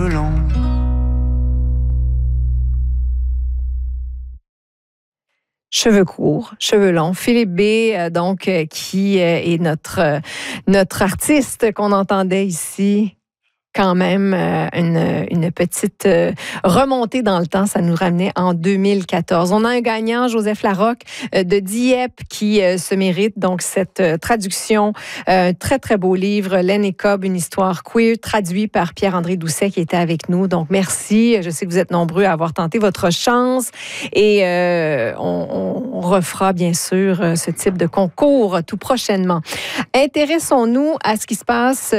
Cheveux courts, cheveux longs. Philippe B, qui est notre artiste qu'on entendait ici. Quand même une petite remontée dans le temps. Ça nous ramenait en 2014. On a un gagnant, Joseph Larocque de Dieppe, qui se mérite donc cette traduction. Un très, très beau livre, Laine et Cobb, une histoire queer, traduit par Pierre-André Doucet, qui était avec nous. Donc, merci. Je sais que vous êtes nombreux à avoir tenté votre chance. Et on refera, bien sûr, ce type de concours tout prochainement. Intéressons-nous à ce qui se passe